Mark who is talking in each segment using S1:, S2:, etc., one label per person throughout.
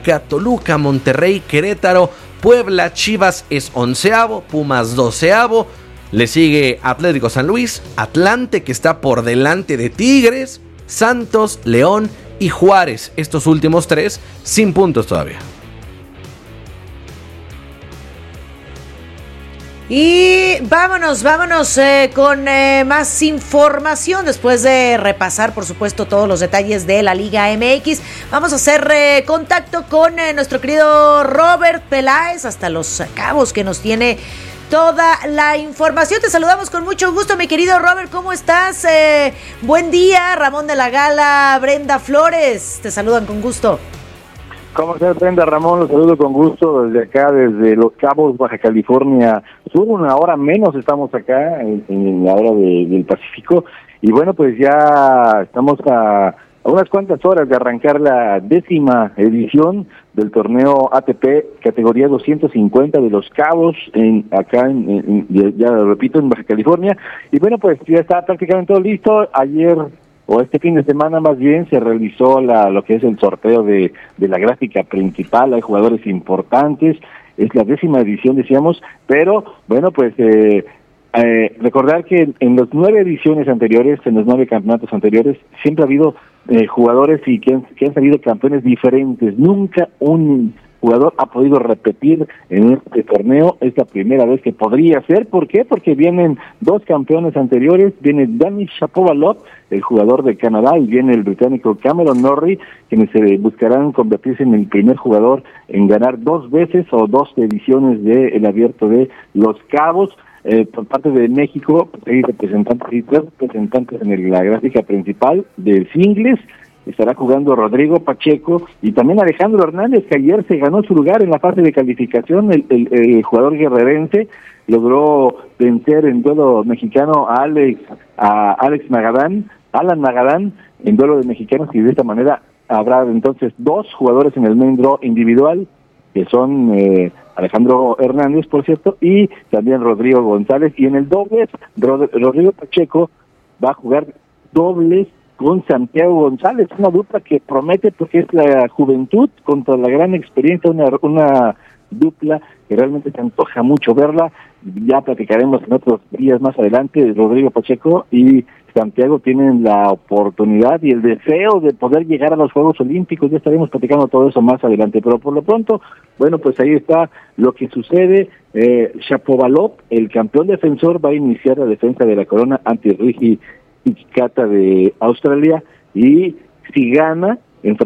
S1: América, Toluca, Monterrey, Querétaro, Puebla, Chivas es 11º, Pumas 12º, le sigue Atlético San Luis, Atlante que está por delante de Tigres, Santos, León y Juárez, estos últimos 3 sin puntos todavía.
S2: Y vámonos con más información después de repasar, por supuesto, todos los detalles de la Liga MX. Vamos a hacer contacto con nuestro querido Robert Peláez hasta Los Cabos, que nos tiene toda la información. Te saludamos con mucho gusto, mi querido Robert. ¿Cómo estás? Buen día. Ramón de la Gala, Brenda Flores, te saludan con gusto.
S3: ¿Cómo estás, Brenda? Ramón, los saludo con gusto desde acá, desde Los Cabos, Baja California Sur. Una hora menos estamos acá, en la hora del Pacífico. Y bueno, pues ya estamos a unas cuantas horas de arrancar la 10ª edición del torneo ATP categoría 250 de Los Cabos, ya lo repito, en Baja California. Y bueno, pues ya está prácticamente todo listo. Ayer, o este fin de semana más bien, se realizó lo que es el sorteo de la gráfica principal. Hay jugadores importantes, es la 10ª edición, decíamos, pero bueno, pues recordar que en las 9 ediciones anteriores, en los 9 campeonatos anteriores, siempre ha habido jugadores y que han salido campeones diferentes. Nunca un jugador ha podido repetir en este torneo. Es la primera vez que podría ser. ¿Por qué? Porque vienen 2 campeones anteriores. Viene Denis Shapovalov, el jugador de Canadá, y viene el británico Cameron Norrie, quienes se buscarán convertirse en el primer jugador en ganar 2 veces o 2 ediciones del Abierto de Los Cabos. Por parte de México, hay 3 representantes en la gráfica principal del singles. Estará jugando Rodrigo Pacheco y también Alejandro Hernández, que ayer se ganó su lugar en la fase de calificación. El jugador guerrerense logró vencer en duelo mexicano a Alan Magadán, en duelo de mexicanos, y de esta manera habrá entonces 2 jugadores en el main draw individual, que son Alejandro Hernández, por cierto, y también Rodrigo González. Y en el dobles, Rodrigo Pacheco va a jugar dobles con Santiago González, una dupla que promete, porque es la juventud contra la gran experiencia, una dupla que realmente se antoja mucho verla. Ya platicaremos en otros días más adelante. Rodrigo Pacheco y Santiago tienen la oportunidad y el deseo de poder llegar a los Juegos Olímpicos. Ya estaremos platicando todo eso más adelante, pero por lo pronto, bueno, pues ahí está lo que sucede. Shapovalov, el campeón defensor, va a iniciar la defensa de la corona ante Rigi Ikata de Australia, y si gana,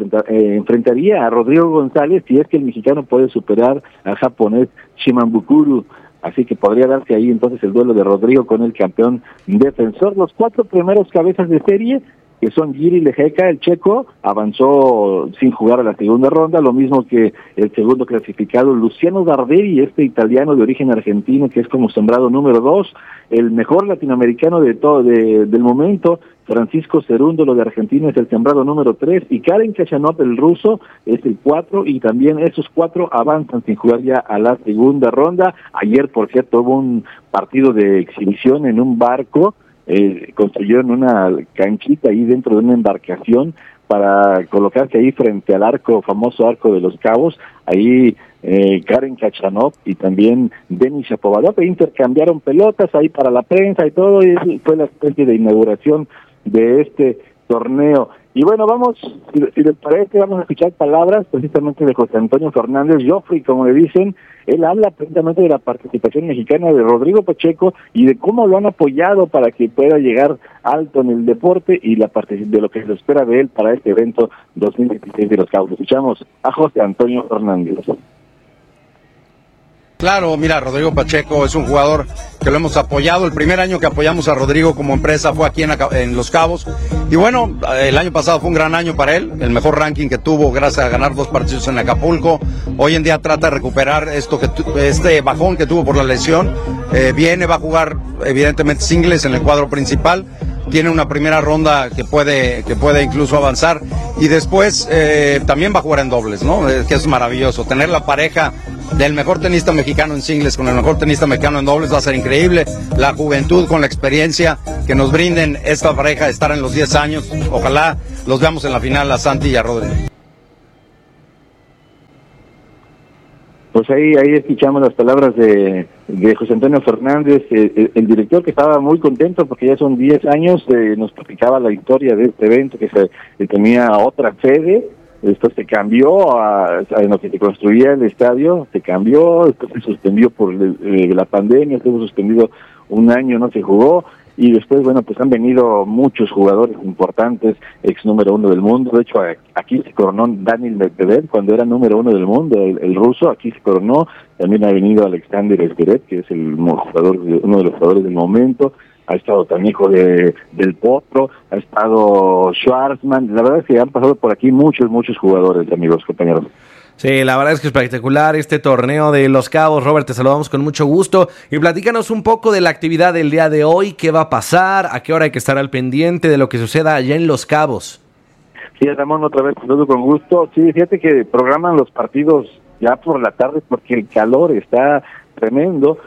S3: enfrentaría a Rodrigo González, si es que el mexicano puede superar al japonés Shimabukuro. Así que podría darse ahí entonces el duelo de Rodrigo con el campeón defensor. Los 4 primeros cabezas de serie, que son Jiri Lehecka, el checo, avanzó sin jugar a la segunda ronda, lo mismo que el segundo clasificado, Luciano Darderi, este italiano de origen argentino, que es como sembrado número 2, el mejor latinoamericano del momento, Francisco Cerúndolo de Argentina, es el sembrado número 3, y Karen Khachanov, el ruso, es el 4, y también esos 4 avanzan sin jugar ya a la segunda ronda. Ayer, por cierto, hubo un partido de exhibición en un barco. Construyeron una canchita ahí dentro de una embarcación para colocarse ahí frente al famoso arco de Los Cabos. Ahí Karen Khachanov y también Denis Shapovalov intercambiaron pelotas ahí para la prensa y todo, y fue la especie de inauguración de este torneo. Y bueno, si les parece, vamos a escuchar palabras precisamente de José Antonio Fernández Joffrey, como le dicen. Él habla precisamente de la participación mexicana de Rodrigo Pacheco y de cómo lo han apoyado para que pueda llegar alto en el deporte, y de lo que se espera de él para este evento 2016 de Los Cabos. Escuchamos a José Antonio Fernández.
S4: Claro, mira, Rodrigo Pacheco es un jugador que lo hemos apoyado. El primer año que apoyamos a Rodrigo como empresa fue aquí en Los Cabos. Y bueno, el año pasado fue un gran año para él, el mejor ranking que tuvo gracias a ganar 2 partidos en Acapulco. Hoy en día trata de recuperar este bajón que tuvo por la lesión. Va a jugar evidentemente singles en el cuadro principal. Tiene una primera ronda que puede incluso avanzar, y después también va a jugar en dobles, ¿no? Que es maravilloso. Tener la pareja del mejor tenista mexicano en singles con el mejor tenista mexicano en dobles va a ser increíble. La juventud con la experiencia que nos brinden esta pareja de estar en los 10 años. Ojalá los veamos en la final a Santi y a Rodri.
S3: Pues ahí escuchamos las palabras de José Antonio Fernández, el director, que estaba muy contento porque ya son 10 años, nos platicaba la historia de este evento, que tenía otra sede, después se cambió en lo que se construía el estadio, se cambió, después se suspendió por la pandemia, estuvo suspendido un año, no se jugó. Y después, bueno, pues han venido muchos jugadores importantes, ex número 1 del mundo. De hecho, aquí se coronó Daniil Medvedev cuando era número 1 del mundo, el ruso, aquí se coronó. También ha venido Alexander Zverev, que es uno de los jugadores del momento. Ha estado también hijo del Potro, ha estado Schwarzman. La verdad es que han pasado por aquí muchos jugadores, amigos, compañeros.
S1: Sí, la verdad es que es espectacular este torneo de Los Cabos. Robert, te saludamos con mucho gusto y platícanos un poco de la actividad del día de hoy, qué va a pasar, a qué hora hay que estar al pendiente de lo que suceda allá en Los Cabos.
S3: Sí, Ramón, otra vez saludo con gusto. Sí, fíjate que programan los partidos ya por la tarde porque el calor está tremendo.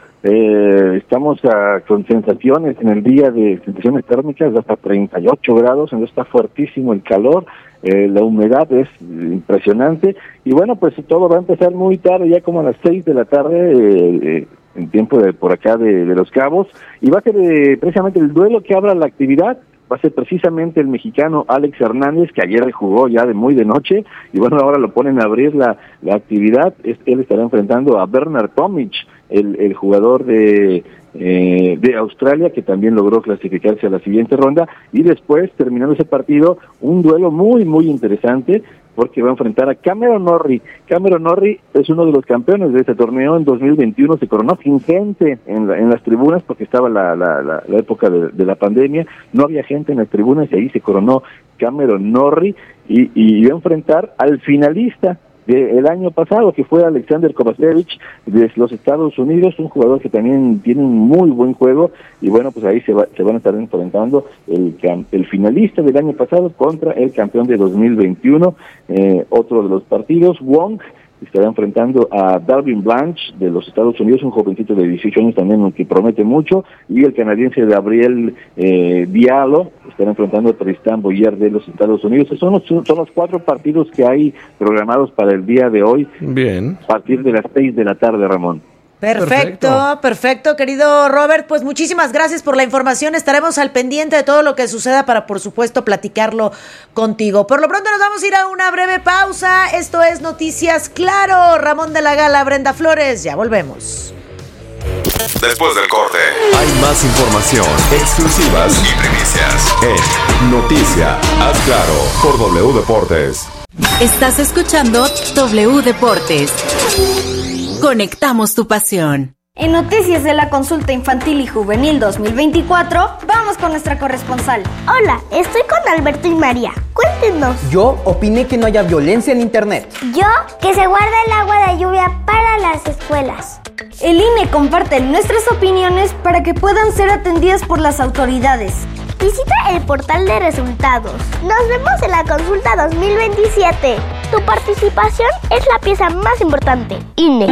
S3: Estamos con sensaciones en el día de sensaciones térmicas de hasta 38 grados, entonces está fuertísimo el calor. La humedad es impresionante y bueno, pues todo va a empezar muy tarde, ya como a las 6 de la tarde, en tiempo de por acá de Los Cabos, y va a ser precisamente el duelo que abra la actividad. Va a ser precisamente el mexicano Alex Hernández, que ayer jugó ya de muy de noche, y bueno, ahora lo ponen a abrir la actividad. Él estará enfrentando a Bernard Tomic, el jugador de Australia, que también logró clasificarse a la siguiente ronda, y después, terminando ese partido, un duelo muy interesante, porque va a enfrentar a Cameron Norrie. Cameron Norrie es uno de los campeones de este torneo. En 2021 se coronó sin gente en las tribunas, porque estaba la época de la pandemia, no había gente en las tribunas, y ahí se coronó Cameron Norrie, y va a enfrentar al finalista del año pasado, que fue Alexander Kovacevic de los Estados Unidos, un jugador que también tiene un muy buen juego, y bueno, pues ahí se van a estar enfrentando el finalista del año pasado contra el campeón de 2021. Otro de los partidos, Wong estará enfrentando a Darwin Blanche de los Estados Unidos, un jovencito de 18 años también que promete mucho, y el canadiense Gabriel Diallo estará enfrentando a Tristan Boyer de los Estados Unidos. Son los 4 partidos que hay programados para el día de hoy.
S1: Bien.
S3: A partir de las 6 de la tarde, Ramón.
S2: Perfecto, querido Robert, pues muchísimas gracias por la información, estaremos al pendiente de todo lo que suceda para, por supuesto, platicarlo contigo. Por lo pronto nos vamos a ir a una breve pausa, esto es Noticias Claro, Ramón de la Gala, Brenda Flores, ya volvemos.
S5: Después del corte, hay más información, exclusivas y primicias en Noticia Haz Claro por W Deportes.
S6: Estás escuchando W Deportes. Conectamos tu pasión.
S7: En noticias de la consulta infantil y juvenil 2024, vamos con nuestra corresponsal.
S8: Hola, estoy con Alberto y María. Cuéntenos.
S9: Yo opiné que no haya violencia en internet.
S8: Yo, que se guarde el agua de lluvia para las escuelas.
S7: El INE comparte nuestras opiniones para que puedan ser atendidas por las autoridades.
S8: Visita el portal de resultados. Nos vemos en la consulta 2027. Tu participación es la pieza más importante. INE.